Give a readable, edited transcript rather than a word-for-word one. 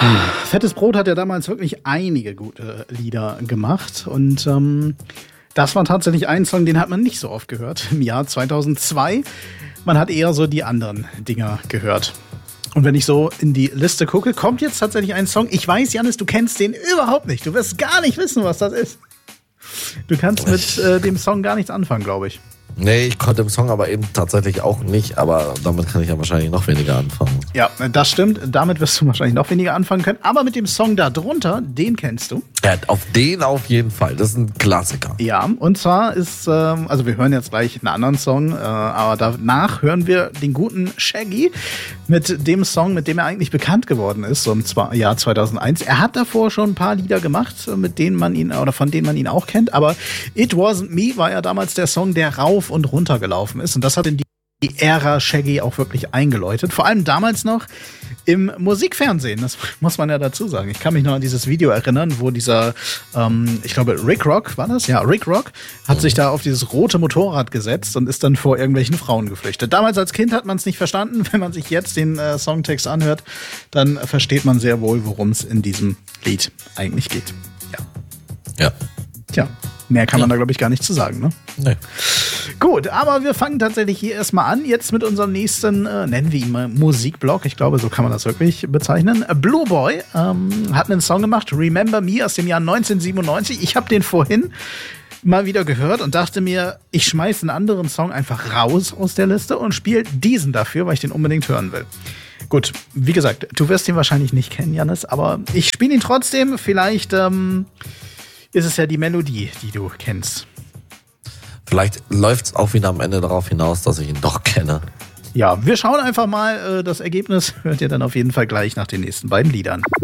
Fettes Brot hat ja damals wirklich einige gute Lieder gemacht und das war tatsächlich ein Song, den hat man nicht so oft gehört im Jahr 2002. Man hat eher so die anderen Dinger gehört. Und wenn ich so in die Liste gucke, kommt jetzt tatsächlich ein Song. Ich weiß, Jannis, du kennst den überhaupt nicht. Du wirst gar nicht wissen, was das ist. Du kannst mit dem Song gar nichts anfangen, glaube ich. Nee, ich konnte im Song aber eben tatsächlich auch nicht, aber damit kann ich ja wahrscheinlich noch weniger anfangen. Ja, das stimmt. Damit wirst du wahrscheinlich noch weniger anfangen können. Aber mit dem Song da drunter, den kennst du. Ja, auf jeden Fall. Das ist ein Klassiker. Ja, und zwar ist, also wir hören jetzt gleich einen anderen Song, aber danach hören wir den guten Shaggy mit dem Song, mit dem er eigentlich bekannt geworden ist, so im Jahr 2001. Er hat davor schon ein paar Lieder gemacht, von denen man ihn auch kennt, aber It Wasn't Me war ja damals der Song, der rauf und runter gelaufen ist. Und das hat in die Ära Shaggy auch wirklich eingeläutet. Vor allem damals noch im Musikfernsehen. Das muss man ja dazu sagen. Ich kann mich noch an dieses Video erinnern, wo dieser, ich glaube, Rick Rock war das? Ja, Rick Rock hat sich da auf dieses rote Motorrad gesetzt und ist dann vor irgendwelchen Frauen geflüchtet. Damals als Kind hat man es nicht verstanden. Wenn man sich jetzt den Songtext anhört, dann versteht man sehr wohl, worum es in diesem Lied eigentlich geht. Ja. Tja. Mehr kann man da, glaube ich, gar nicht zu sagen, ne? Nee. Gut, aber wir fangen tatsächlich hier erstmal an. Jetzt mit unserem nächsten, nennen wir ihn mal Musikblog. Ich glaube, so kann man das wirklich bezeichnen. Blue Boy hat einen Song gemacht, Remember Me, aus dem Jahr 1997. Ich habe den vorhin mal wieder gehört und dachte mir, ich schmeiße einen anderen Song einfach raus aus der Liste und spiele diesen dafür, weil ich den unbedingt hören will. Gut, wie gesagt, du wirst ihn wahrscheinlich nicht kennen, Jannis, aber ich spiele ihn trotzdem. Vielleicht ist es ja die Melodie, die du kennst. Vielleicht läuft es auch wieder am Ende darauf hinaus, dass ich ihn doch kenne. Ja, wir schauen einfach mal. Das Ergebnis hört ihr dann auf jeden Fall gleich nach den nächsten beiden Liedern.